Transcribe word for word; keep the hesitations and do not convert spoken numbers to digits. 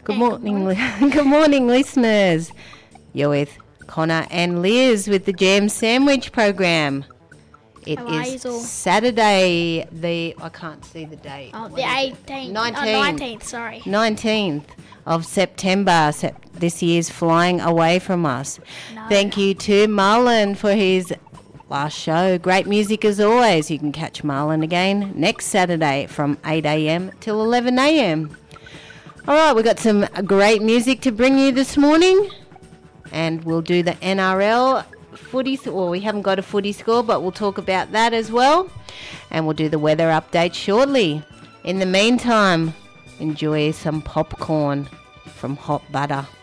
Good morning, li- good morning, listeners. You're with Connor and Liz with the Jam Sandwich program. It How are is yous all? Saturday, the, I can't see the date. Oh, What the is it? eighteenth. nineteenth. Oh, nineteenth, sorry. nineteenth of September. Sep- this year's flying away from us. No. Thank you to Marlon for his last show. Great music as always. You can catch Marlon again next Saturday from eight a.m. till eleven a.m. All right, we've got some great music to bring you this morning. And we'll do the N R L footy. Well, we haven't got a footy score, but we'll talk about that as well. And we'll do the weather update shortly. In the meantime, enjoy some popcorn from Hot Butter.